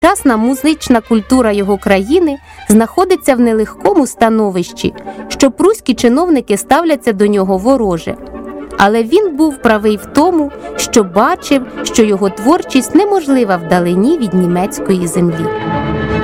Тогочасна музична культура його країни знаходиться в нелегкому становищі, що пруські чиновники ставляться до нього вороже. Але він був правий в тому, що бачив, що його творчість неможлива вдалині від німецької землі.